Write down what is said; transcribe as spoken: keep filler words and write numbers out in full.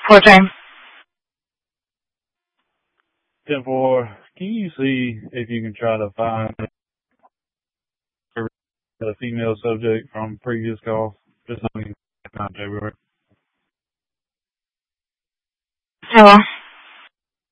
Four James. ten four, can you see if you can try to find the female subject from previous call? Just so we can contact February.